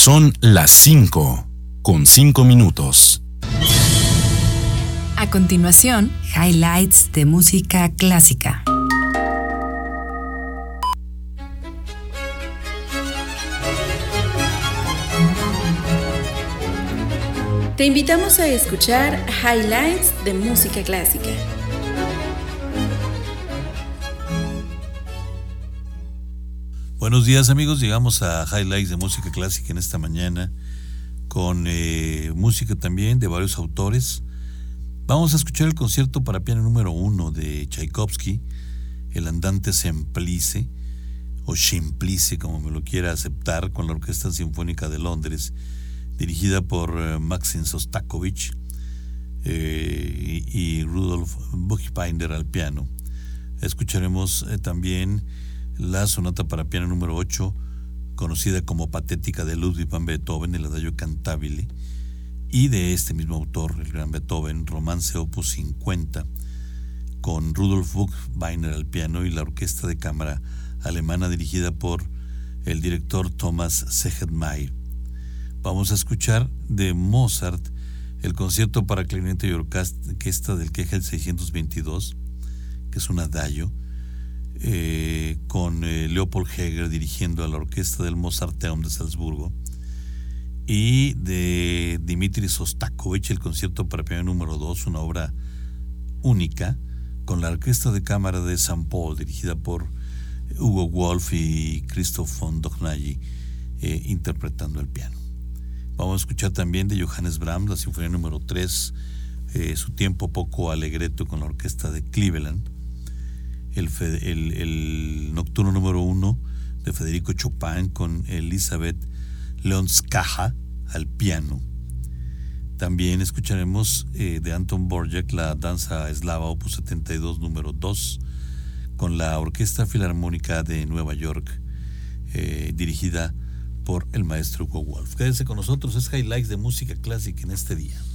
Son las 5:05. A continuación, highlights de música clásica. Te invitamos a escuchar highlights de música clásica. Buenos días, amigos, llegamos a highlights de música clásica en esta mañana con música también de varios autores. Vamos a escuchar el concierto para piano número 1 de Tchaikovsky, el Andante Semplice o Simplice, como me lo quiera aceptar, con la Orquesta Sinfónica de Londres, dirigida por Maxim Šostakovich y Rudolf Buchbinder al piano. Escucharemos también la sonata para piano número 8, conocida como Patética de Ludwig van Beethoven, el Adagio Cantabile, y de este mismo autor, el gran Beethoven, Romance Opus 50, con Rudolf Buchbinder al piano y la orquesta de cámara alemana dirigida por el director Thomas Segetmaier. Vamos a escuchar de Mozart el concierto para clarinete y orquesta del Kegel 622, que es un adagio, con Leopold Heger dirigiendo a la orquesta del Mozarteum de Salzburgo, y de Dmitri Šostakovich el concierto para piano número 2, una obra única, con la orquesta de cámara de St. Paul dirigida por Hugo Wolf y Christoph von Dohnanyi interpretando el piano. Vamos a escuchar también de Johannes Brahms la sinfonía número 3, su tiempo poco alegreto con la orquesta de Cleveland, el nocturno número 1 de Federico Chopin con Elizabeth Leonskaja al piano. También escucharemos de Anton Dvorak la danza eslava opus 72 número 2 con la Orquesta Filarmónica de Nueva York, dirigida por el maestro Hugo Wolf. Quédense con nosotros, es highlights de música clásica en este día.